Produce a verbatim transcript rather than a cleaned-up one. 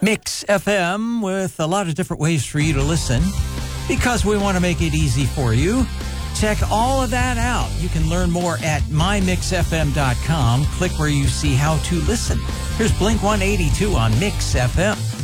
Mix F M with a lot of different ways for you to listen because we want to make it easy for you. Check all of that out. You can learn more at my mix f m dot com. Click where you see how to listen. Here's Blink one eighty-two on Mix F M.